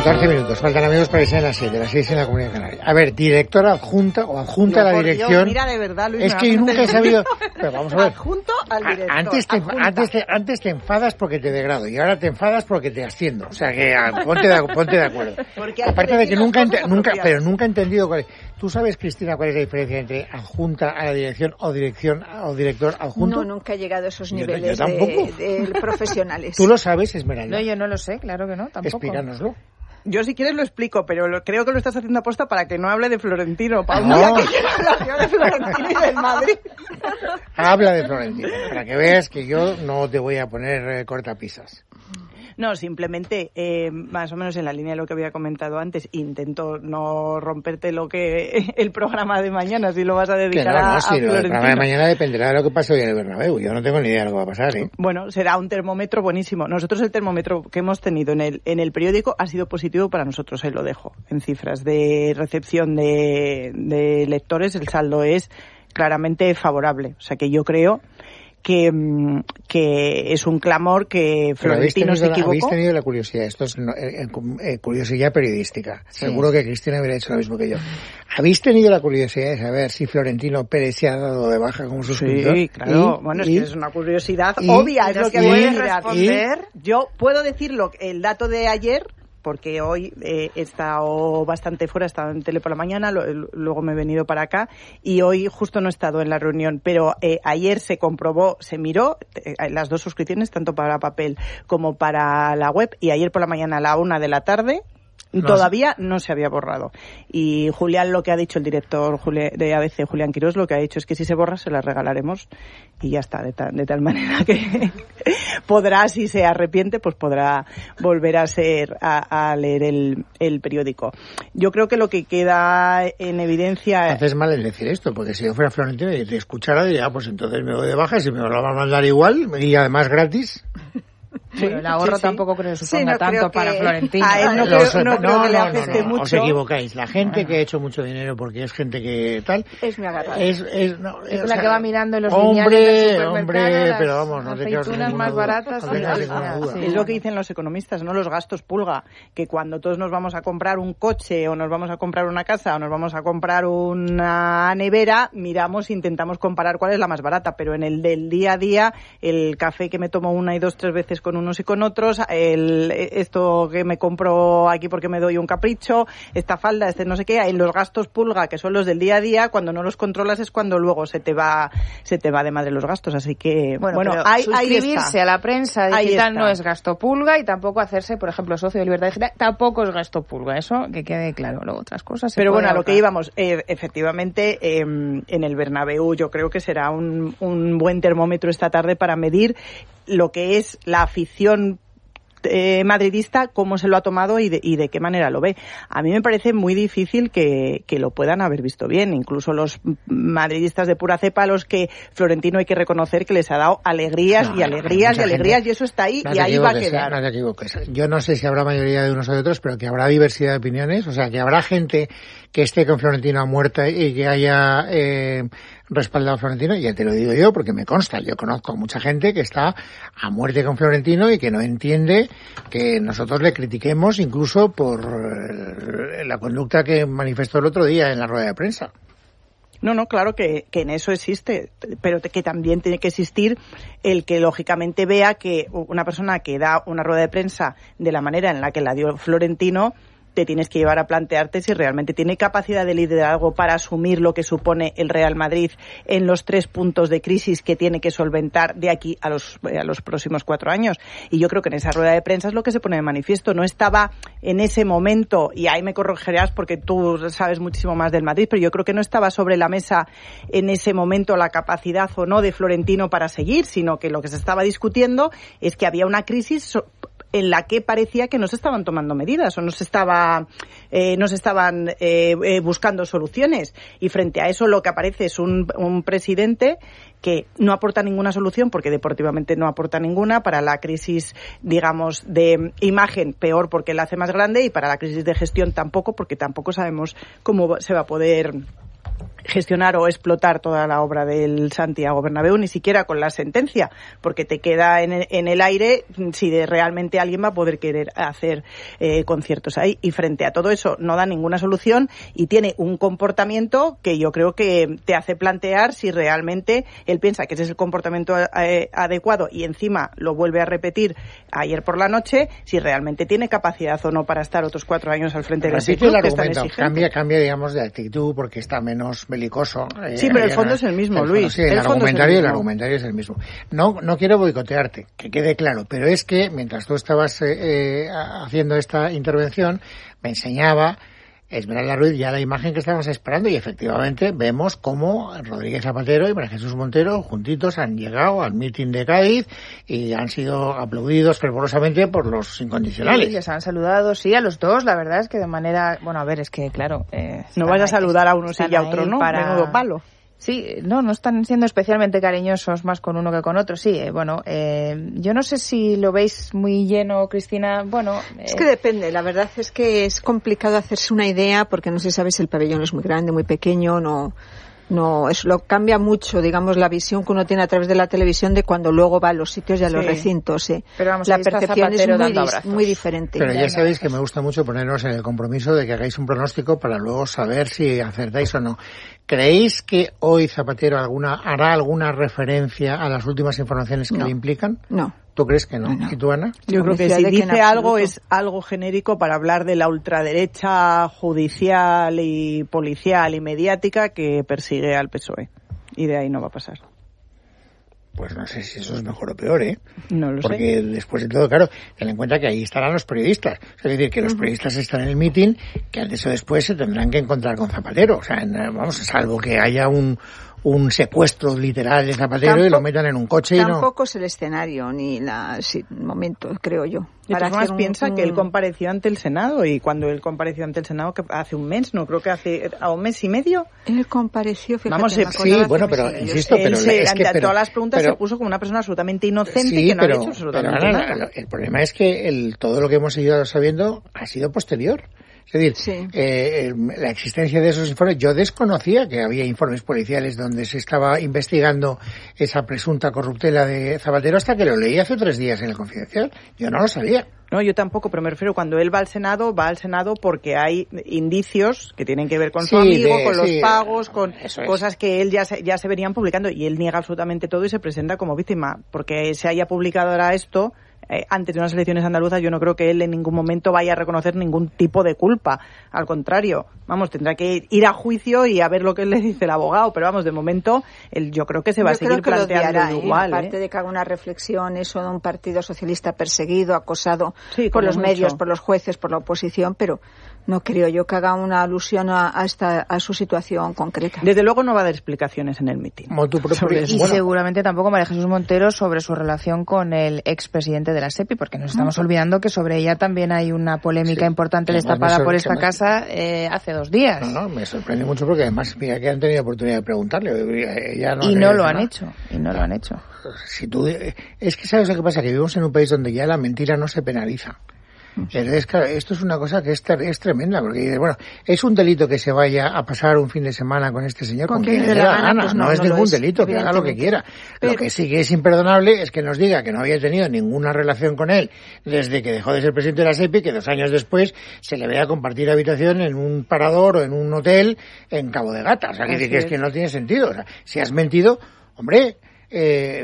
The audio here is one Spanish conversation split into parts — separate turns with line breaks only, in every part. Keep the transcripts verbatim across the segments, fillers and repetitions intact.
catorce minutos, faltan amigos para que sean las siete, las seis en la Comunidad Canaria. A ver, directora adjunta o adjunta a la dirección.
Dios, mira, de verdad, Luis,
es que yo nunca he sabido. Pero vamos a ver.
Adjunto al director.
Antes te, antes, te, antes te enfadas porque te degrado y ahora te enfadas porque te asciendo. O sea que ponte de, ponte de acuerdo. Aparte de que nunca, nunca, pero nunca he entendido cuál es. ¿Tú sabes, Cristina, cuál es la diferencia entre adjunta a la dirección o dirección o director adjunto?
No, nunca he llegado a esos niveles
yo, yo
de, de, de profesionales.
¿Tú lo sabes, Esmeralda?
No, yo no lo sé, claro que no, tampoco.
Explícanoslo.
Yo si quieres lo explico, pero lo, creo que lo estás haciendo aposta para que no hable de Florentino. Para un
no.
día que quiera hablar de Florentino y del Madrid.
Habla de Florentino, para que veas que yo no te voy a poner eh, cortapisas.
No, simplemente, eh, más o menos en la línea de lo que había comentado antes, intento no romperte lo que el programa de mañana, si lo vas a dedicar
que no, no,
a,
sí,
a Florentino.
El programa de mañana dependerá de lo que pase hoy en el Bernabéu. Yo no tengo ni idea de lo que va a pasar, ¿eh?
Bueno, será un termómetro buenísimo. Nosotros el termómetro que hemos tenido en el en el periódico ha sido positivo para nosotros, ahí lo dejo. En cifras de recepción de, de lectores, el saldo es claramente favorable. O sea que yo creo que, que es un clamor que Florentino se equivocó.
Habéis tenido la curiosidad, esto es eh, eh, curiosidad periodística, sí. Seguro que Cristina hubiera hecho lo mismo que yo. ¿Habéis tenido la curiosidad de saber si Florentino Pérez se ha dado de baja como suscriptor?
Sí, claro,
y,
bueno,
y,
es que es una curiosidad
y,
obvia, es lo que voy a
responder.
Yo puedo decirlo, el dato de ayer, porque hoy eh, he estado bastante fuera, he estado en tele por la mañana, lo, luego me he venido para acá y hoy justo no he estado en la reunión, pero eh, ayer se comprobó, se miró eh, las dos suscripciones, tanto para papel como para la web, y ayer por la mañana a la una de la tarde No, todavía no se había borrado. Y Julián, lo que ha dicho el director de A B C, Julián Quirós, lo que ha dicho es que si se borra se la regalaremos y ya está, de, ta, de tal manera que podrá, si se arrepiente, pues podrá volver a ser a, a leer el, el periódico. Yo creo que lo que queda en evidencia...
Haces mal en decir esto, porque si yo fuera Florentino y te escuchara, diría, pues entonces me voy de baja, si me lo van a mandar igual y además gratis...
Sí, bueno, el ahorro sí, sí. tampoco creo que suponga
sí, no
tanto para Florentino.
A él no,
Los,
creo, no, no creo que le afecte
no, no,
mucho.
Os equivocáis. La gente que ha hecho mucho dinero porque es gente que tal...
Es muy agarrada.
Es, es, no,
es
o
la
sea,
que va mirando en los
hombre,
lineales del
hombre,
las,
pero vamos, no te quedas
aceitunas más
duda,
baratas.
no te quedas ninguna duda.
Sí. Es lo que dicen los economistas, ¿no? Los gastos pulga. Que cuando todos nos vamos a comprar un coche o nos vamos a comprar una casa o nos vamos a comprar una nevera, miramos e intentamos comparar cuál es la más barata. Pero en el del día a día, el café que me tomo una y dos, tres veces con unos y con otros, el, esto que me compro aquí porque me doy un capricho, esta falda, este no sé qué, en los gastos pulga, que son los del día a día, cuando no los controlas es cuando luego se te va se te va de madre los gastos, así que
bueno,
bueno
hay, suscribirse a la prensa digital no es gasto pulga y tampoco hacerse, por ejemplo, socio de Libertad Digital tampoco es gasto pulga, eso que quede claro. Luego otras cosas
pero bueno, a lo que íbamos, eh, efectivamente eh, en el Bernabéu yo creo que será un, un buen termómetro esta tarde para medir lo que es la afición Eh, madridista, cómo se lo ha tomado y de, y de qué manera lo ve. A mí me parece muy difícil que, que lo puedan haber visto bien, incluso los madridistas de pura cepa, a los que Florentino hay que reconocer que les ha dado alegrías no, y alegrías y alegrías gente, y eso está ahí no y ahí va a quedar.
No te equivoques. Yo no sé si habrá mayoría de unos o de otros, pero que habrá diversidad de opiniones, o sea, que habrá gente que esté con Florentino a muerte y que haya eh, respaldado a Florentino, ya te lo digo yo porque me consta, yo conozco a mucha gente que está a muerte con Florentino y que no entiende que nosotros le critiquemos incluso por la conducta que manifestó el otro día en la rueda de prensa.
No, no, claro que, que en eso existe, pero que también tiene que existir el que lógicamente vea que una persona que da una rueda de prensa de la manera en la que la dio Florentino, te tienes que llevar a plantearte si realmente tiene capacidad de liderazgo para asumir lo que supone el Real Madrid en los tres puntos de crisis que tiene que solventar de aquí a los, a los próximos cuatro años. Y yo creo que en esa rueda de prensa es lo que se pone de manifiesto. No estaba en ese momento, y ahí me corregirás porque tú sabes muchísimo más del Madrid, pero yo creo que no estaba sobre la mesa en ese momento la capacidad o no de Florentino para seguir, sino que lo que se estaba discutiendo es que había una crisis en la que parecía que no se estaban tomando medidas o no se estaba eh, no se estaban eh, eh, buscando soluciones, y frente a eso lo que aparece es un, un presidente que no aporta ninguna solución porque deportivamente no aporta ninguna, para la crisis digamos de imagen peor porque la hace más grande, y para la crisis de gestión tampoco, porque tampoco sabemos cómo se va a poder gestionar o explotar toda la obra del Santiago Bernabéu, ni siquiera con la sentencia, porque te queda en el, en el aire si de realmente alguien va a poder querer hacer eh, conciertos ahí. Y frente a todo eso no da ninguna solución y tiene un comportamiento que yo creo que te hace plantear si realmente él piensa que ese es el comportamiento eh, adecuado y encima lo vuelve a repetir ayer por la noche, si realmente tiene capacidad o no para estar otros cuatro años al frente de ese club que es tan exigente.
Cambia, cambia, digamos, de actitud porque está menos belicoso. Eh,
sí, pero el fondo es el mismo,
el
Luis.
Fondo, sí, el, el argumentario, el, el argumentario es el mismo. No, no quiero boicotearte, que quede claro, pero es que mientras tú estabas eh, eh, haciendo esta intervención, me enseñaba Esmeralda Ruiz ya la imagen que estábamos esperando y efectivamente vemos cómo Rodríguez Zapatero y María Jesús Montero juntitos han llegado al mitin de Cádiz y han sido aplaudidos fervorosamente por los incondicionales.
Sí, les han saludado, sí, a los dos, la verdad es que de manera, bueno, a ver, es que claro... Eh,
no vas a saludar a uno sí y a otro no, para... menudo palo.
Sí, no, no están siendo especialmente cariñosos más con uno que con otro. Sí, eh, bueno, eh, yo no sé si lo veis muy lleno, Cristina. Bueno, eh...
es que depende. La verdad es que es complicado hacerse una idea porque no se sabe si el pabellón es muy grande, muy pequeño, no. No, eso lo cambia mucho, digamos, la visión que uno tiene a través de la televisión de cuando luego va a los sitios y a los sí. recintos. ¿eh?
Pero vamos,
la percepción es muy,
dis,
muy diferente.
Pero ya sabéis que me gusta mucho ponernos en el compromiso de que hagáis un pronóstico para luego saber si acertáis o no. ¿Creéis que hoy Zapatero alguna hará alguna referencia a las últimas informaciones que
no.
le implican?
No.
¿Tú crees que no? no, no. ¿Y tú, Ana?
Yo creo que si dice algo es algo genérico para hablar de la ultraderecha judicial y policial y mediática que persigue al P S O E. Y de ahí no va a pasar.
Pues no sé si eso es mejor o peor, ¿eh?
No lo
Porque
sé.
después de todo, claro, ten en cuenta que ahí estarán los periodistas. Es decir, que los periodistas están en el mitin, que antes o después se tendrán que encontrar con Zapatero. O sea, vamos, salvo que haya un... un secuestro literal de Zapatero tampoco, y lo metan en un coche y no...
Tampoco es el escenario ni la, sí, el momento, creo yo.
Y además piensa un... que él compareció ante el Senado y cuando él compareció ante el Senado que hace un mes, no creo que hace a un mes y medio.
Él compareció, fíjate,
vamos,
me
sí, bueno, pero insisto, pero
se,
es que
ante
pero,
todas las preguntas
pero,
se puso como una persona absolutamente inocente
sí,
que no
pero,
había hecho absolutamente
pero,
nada.
Ana, el problema es que el, todo lo que hemos ido sabiendo ha sido posterior. Es decir,
sí.
eh, la existencia de esos informes, yo desconocía que había informes policiales donde se estaba investigando esa presunta corruptela de Zapatero hasta que lo leí hace tres días en el Confidencial. Yo no lo sabía.
No, yo tampoco, pero me refiero cuando él va al Senado, va al Senado porque hay indicios que tienen que ver con
sí,
su amigo,
de,
con los
sí,
pagos, con cosas
es.
que él ya se, ya se venían publicando y él niega absolutamente todo y se presenta como víctima. Porque se haya publicado ahora esto... Eh, antes de unas elecciones andaluzas, yo no creo que él en ningún momento vaya a reconocer ningún tipo de culpa. Al contrario, vamos, tendrá que ir a juicio y a ver lo que le dice el abogado. Pero vamos, de momento, él, yo creo que se va
yo
a seguir
creo que
planteando
lo odiará,
igual.
¿eh? Aparte
¿eh?
de que haga una reflexión, eso de un partido socialista perseguido, acosado
sí,
por los
mucho.
medios, por los jueces, por la oposición, pero no creo yo que haga una alusión a, a, esta, a su situación concreta.
Desde luego no va a dar explicaciones en el mitin.
Y bueno. seguramente tampoco María Jesús Montero sobre su relación con el expresidente de la SEPI, porque nos estamos no. olvidando que sobre ella también hay una polémica sí. importante destapada por esta me... casa eh, hace dos días.
No, no, me sorprende mucho porque además mira que han tenido oportunidad de preguntarle. Ella no
y no lo han nada. hecho, y no lo han hecho.
Si tú, es que sabes lo que pasa, que vivimos en un país donde ya la mentira no se penaliza. Entonces, claro, esto es una cosa que es, es tremenda, porque bueno, es un delito que se vaya a pasar un fin de semana con este señor, con, con quien le dé la gana, pues no, no es no ningún es, delito, que haga lo que quiera. Pero... Lo que sí que es imperdonable es que nos diga que no había tenido ninguna relación con él desde que dejó de ser presidente de la SEPI, que dos años después se le vea compartir habitación en un parador o en un hotel en Cabo de Gata. O sea, que, que es que no tiene sentido. O sea, si has mentido, hombre... Eh,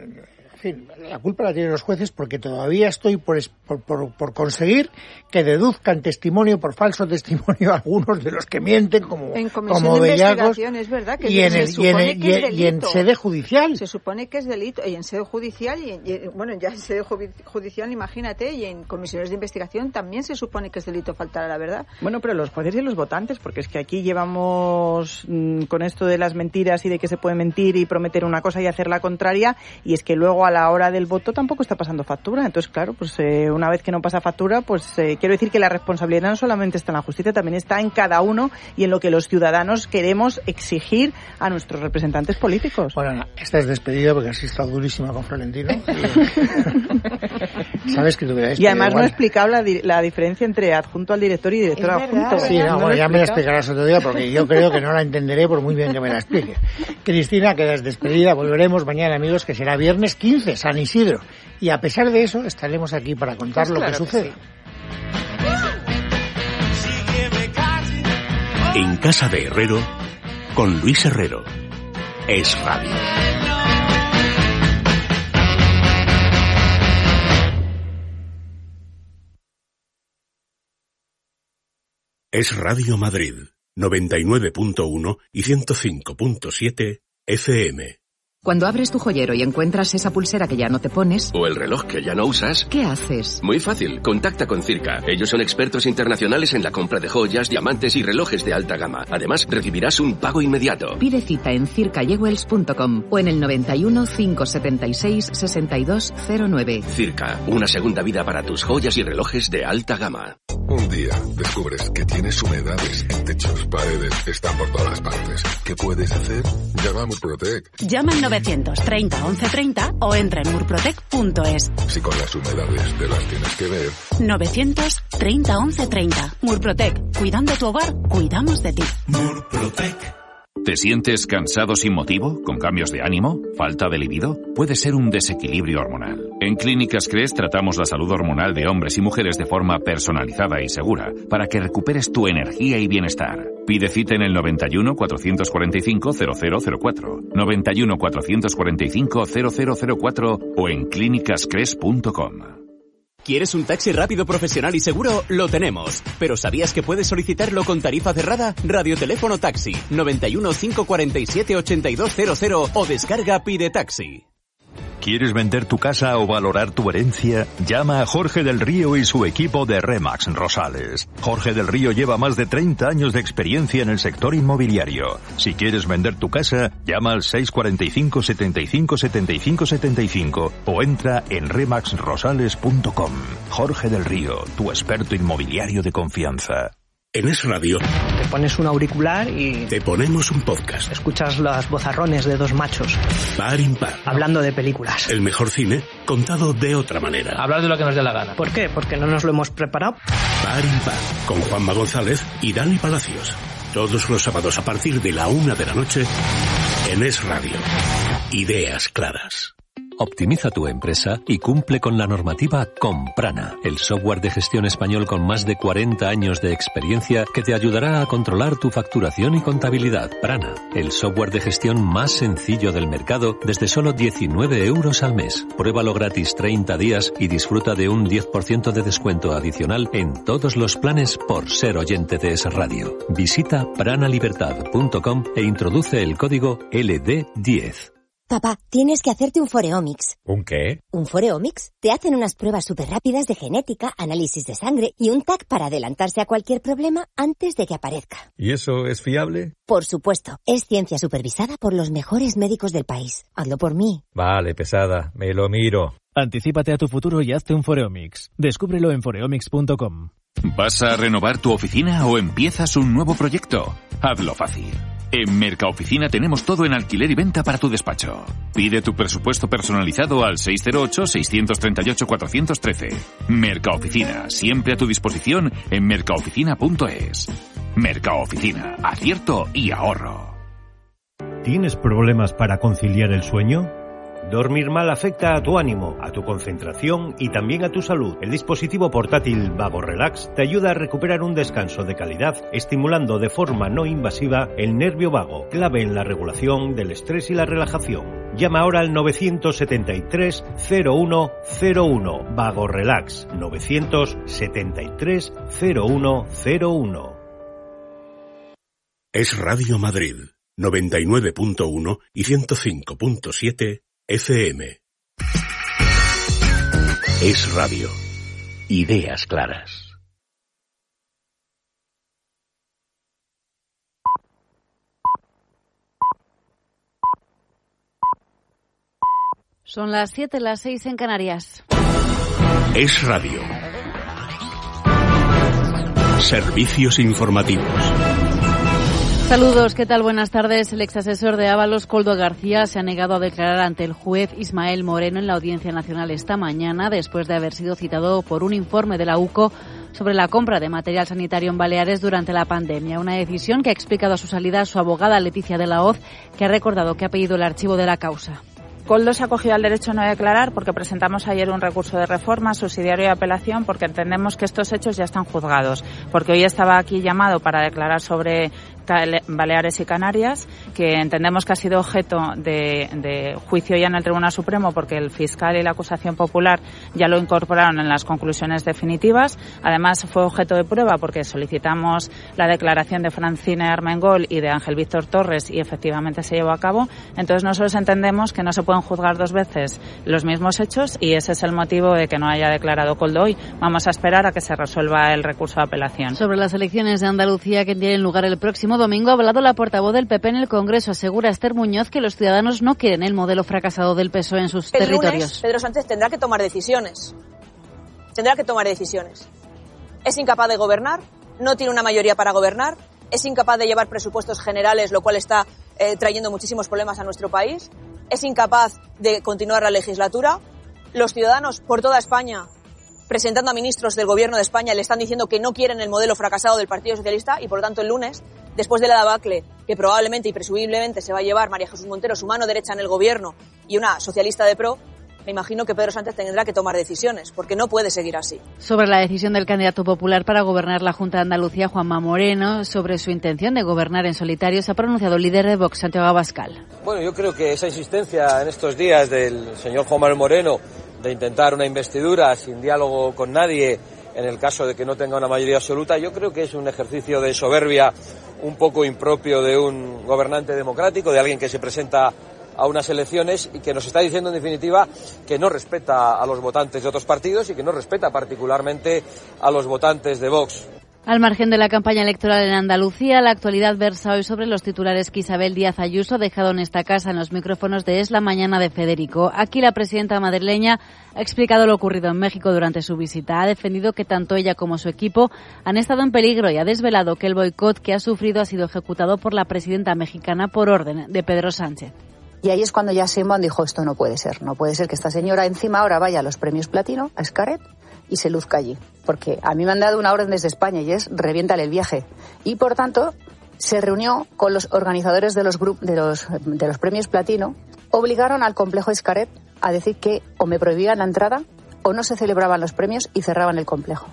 la culpa la tienen los jueces porque todavía estoy por, por, por, por conseguir que deduzcan testimonio por falso testimonio algunos de los que mienten como,
en
como
de
bellacos
es verdad que
y, en el, y, en el, y, en, y en sede judicial.
Se supone que es delito y en sede judicial y, y bueno, ya en sede judicial imagínate y en comisiones de investigación también se supone que es delito faltar a la verdad.
Bueno, pero los jueces y los votantes, porque es que aquí llevamos mmm, con esto de las mentiras y de que se puede mentir y prometer una cosa y hacer la contraria y es que luego a la hora del voto tampoco está pasando factura. Entonces, claro, pues eh, una vez que no pasa factura, pues eh, quiero decir que la responsabilidad no solamente está en la justicia, también está en cada uno y en lo que los ciudadanos queremos exigir a nuestros representantes políticos.
Bueno, Ana, esta es despedida porque has estado durísima con Florentino. Sabes que tuviera esto.
Y además
igual.
no he explicado la, di- la diferencia entre adjunto al director y director
Es
adjunto.
verdad,
Sí, no,
¿No
bueno,
lo he
ya me la
explicado?
explicarás otro día porque yo creo que no la entenderé por muy bien que me la expliques. Cristina, quedas despedida. Volveremos mañana, amigos, que será viernes quince, San Isidro. Y a pesar de eso, estaremos aquí para contar
Pues
lo
claro
que
que
sucede.
sí.
En Casa de Herrero, con Luis Herrero. Es Radio. Es Radio Madrid, noventa y nueve punto uno y ciento cinco punto siete F M.
Cuando abres tu joyero y encuentras esa pulsera que ya no te pones,
O el reloj que ya no usas.
¿qué haces?
Muy fácil, contacta con Circa. Ellos son expertos internacionales en la compra de joyas, diamantes y relojes de alta gama. Además, recibirás un pago inmediato.
Pide cita en circa jewels punto com o en el noventa y uno, cinco setenta y seis, sesenta y dos cero nueve.
Circa, una segunda vida para tus joyas y relojes de alta gama.
Un día descubres que tienes humedades en techos, paredes, están por todas partes. ¿Qué puedes hacer? Llama a Murprotec.
Llama al novecientos treinta once treinta o entra en murprotec punto es.
Si con las humedades te las tienes que ver.
novecientos treinta once treinta. Murprotec. Cuidando tu hogar, cuidamos de ti.
Murprotec.
¿Te sientes cansado sin motivo? ¿Con cambios de ánimo? ¿Falta de libido? Puede ser un desequilibrio hormonal. En Clínicas Cres tratamos la salud hormonal de hombres y mujeres de forma personalizada y segura para que recuperes tu energía y bienestar. Pide cita en el noventa y uno, cuatrocientos cuarenta y cinco, cero cero cero cuatro, noventa y uno, cuatrocientos cuarenta y cinco, cero cero cero cuatro o en clínicas cres punto com.
¿Quieres un taxi rápido, profesional y seguro? Lo tenemos. ¿Pero sabías que puedes solicitarlo con tarifa cerrada? Radioteléfono Taxi, noventa y uno, cinco cuarenta y siete, ochenta y dos cero cero o descarga Pide Taxi.
¿Quieres vender tu casa o valorar tu herencia? Llama a Jorge del Río y su equipo de Remax Rosales. Jorge del Río lleva más de treinta años de experiencia en el sector inmobiliario. Si quieres vender tu casa, llama al seis cuarenta y cinco, setenta y cinco, setenta y cinco, setenta y cinco o entra en remax rosales punto com. Jorge del Río, tu experto inmobiliario de confianza.
En Es Radio
Te pones un auricular y
te ponemos un podcast.
escuchas los vozarrones de dos machos
Par impar.
hablando de películas.
El mejor cine contado de otra manera.
Hablar de lo que nos dé la gana. ¿Por qué? Porque no nos lo hemos preparado.
Par impar. Con Juanma González y Dani Palacios. Todos los sábados a partir de la una de la noche en Es Radio. Ideas claras.
Optimiza tu empresa y cumple con la normativa con Prana, el software de gestión español con más de cuarenta años de experiencia que te ayudará a controlar tu facturación y contabilidad. Prana, el software de gestión más sencillo del mercado desde solo diecinueve euros al mes. Pruébalo gratis treinta días y disfruta de un diez por ciento de descuento adicional en todos los planes por ser oyente de Es Radio. Visita prana libertad punto com e introduce el código L D diez.
Papá, tienes que hacerte un Foreomics.
¿Un qué?
¿Un Foreomics? Te hacen unas pruebas súper rápidas de genética, análisis de sangre y un T A C para adelantarse a cualquier problema antes de que aparezca.
¿Y eso es fiable?
Por supuesto. Es ciencia supervisada por los mejores médicos del país. Hazlo por mí.
Vale, pesada. Me lo miro.
Anticípate a tu futuro y hazte un Foreomics. Descúbrelo en foreomics punto com.
¿Vas a renovar tu oficina o empiezas un nuevo proyecto? Hazlo fácil. En Mercaoficina tenemos todo en alquiler y venta para tu despacho. Pide tu presupuesto personalizado al seis cero ocho, seis tres ocho, cuatro uno tres. Mercaoficina, siempre a tu disposición en mercaoficina punto es. Mercaoficina, acierto y ahorro.
¿Tienes problemas para conciliar el sueño? Dormir mal afecta a tu ánimo, a tu concentración y también a tu salud. El dispositivo portátil Vago Relax te ayuda a recuperar un descanso de calidad, estimulando de forma no invasiva el nervio vago, clave en la regulación del estrés y la relajación. Llama ahora al novecientos setenta y tres, cero uno cero uno. Vago Relax, novecientos setenta y tres, cero uno cero uno.
Es Radio Madrid, noventa y nueve punto uno y ciento cinco punto siete F M. Es Radio. Ideas claras.
Son las siete, las seis en Canarias.
Es Radio. Servicios informativos.
Saludos, ¿qué tal? Buenas tardes. El exasesor de Ábalos, Koldo García, se ha negado a declarar ante el juez Ismael Moreno en la Audiencia Nacional esta mañana, después de haber sido citado por un informe de la U C O sobre la compra de material sanitario en Baleares durante la pandemia. Una decisión que ha explicado a su salida su abogada Leticia de la Hoz, que ha recordado que ha pedido el archivo de la causa.
Koldo se ha acogido al derecho a no declarar porque presentamos ayer un recurso de reforma, subsidiario y apelación, porque entendemos que estos hechos ya están juzgados. Porque hoy estaba aquí llamado para declarar sobre Baleares y Canarias, que entendemos que ha sido objeto de, de juicio ya en el Tribunal Supremo, porque el fiscal y la acusación popular ya lo incorporaron en las conclusiones definitivas. Además, fue objeto de prueba porque solicitamos la declaración de Francine Armengol y de Ángel Víctor Torres y efectivamente se llevó a cabo. Entonces, nosotros entendemos que no se pueden juzgar dos veces los mismos hechos y ese es el motivo de que no haya declarado Koldo hoy. Vamos a esperar a que se resuelva el recurso de apelación.
Sobre las elecciones de Andalucía que tienen lugar el próximo domingo, ha hablado la portavoz del P P en el Congreso. Asegura Esther Muñoz que los ciudadanos no quieren el modelo fracasado del P S O E en sus
el
territorios.
Lunes, Pedro Sánchez tendrá que tomar decisiones. Tendrá que tomar decisiones. Es incapaz de gobernar, no tiene una mayoría para gobernar, es incapaz de llevar presupuestos generales, lo cual está eh, trayendo muchísimos problemas a nuestro país. Es incapaz de continuar la legislatura. Los ciudadanos por toda España, presentando a ministros del Gobierno de España, le están diciendo que no quieren el modelo fracasado del Partido Socialista y, por lo tanto, el lunes, después de la debacle que probablemente y presumiblemente se va a llevar María Jesús Montero, su mano derecha en el Gobierno, y una socialista de pro, me imagino que Pedro Sánchez tendrá que tomar decisiones, porque no puede seguir así.
Sobre la decisión del candidato popular para gobernar la Junta de Andalucía, Juanma Moreno, sobre su intención de gobernar en solitario, se ha pronunciado el líder de Vox, Santiago Abascal.
Bueno, yo creo que esa insistencia en estos días del señor Juan Manuel Moreno de intentar una investidura sin diálogo con nadie, en el caso de que no tenga una mayoría absoluta, yo creo que es un ejercicio de soberbia un poco impropio de un gobernante democrático, de alguien que se presenta a unas elecciones y que nos está diciendo en definitiva que no respeta a los votantes de otros partidos y que no respeta particularmente a los votantes de Vox.
Al margen de la campaña electoral en Andalucía, la actualidad versa hoy sobre los titulares que Isabel Díaz Ayuso ha dejado en esta casa en los micrófonos de Es la Mañana de Federico. Aquí la presidenta madrileña ha explicado lo ocurrido en México durante su visita. Ha defendido que tanto ella como su equipo han estado en peligro y ha desvelado que el boicot que ha sufrido ha sido ejecutado por la presidenta mexicana por orden de Pedro Sánchez.
Y ahí es cuando ya Sheinbaum dijo, esto no puede ser, no puede ser que esta señora encima ahora vaya a los premios platino, a Xcaret, y se luzca allí. Porque a mí me han dado una orden desde España y es reviéntale el viaje. Y por tanto, se reunió con los organizadores de los, grup- de los, de los premios platino, obligaron al complejo Xcaret a decir que o me prohibían la entrada o no se celebraban los premios y cerraban el complejo.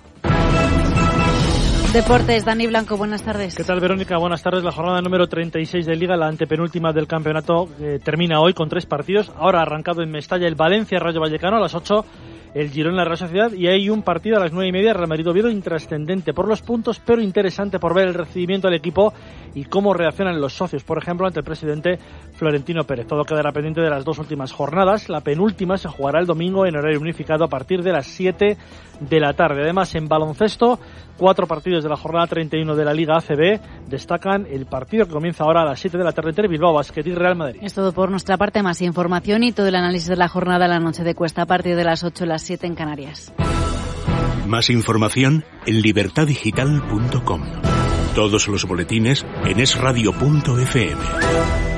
Deportes, Dani Blanco, buenas tardes.
¿Qué tal, Verónica? Buenas tardes. La jornada número treinta y seis de Liga, la antepenúltima del campeonato, eh, termina hoy con tres partidos. Ahora ha arrancado en Mestalla el Valencia-Rayo Vallecano a las ocho, el Girona Real Sociedad, y hay un partido a las nueve y media, Real Madrid-Oviedo, intrascendente por los puntos, pero interesante por ver el recibimiento del equipo y cómo reaccionan los socios, por ejemplo, ante el presidente Florentino Pérez. Todo quedará pendiente de las dos últimas jornadas. La penúltima se jugará el domingo en horario unificado a partir de las siete de la tarde. Además, en baloncesto, cuatro partidos de la jornada treinta y uno de la Liga A C B destacan el partido que comienza ahora a las siete de la tarde entre Bilbao Basket y Real Madrid.
Es todo por nuestra parte. Más información y todo el análisis de la jornada la noche de Cuesta a partir de las ocho, las siete en Canarias.
Más información en libertad digital punto com. Todos los boletines en es radio punto efe eme.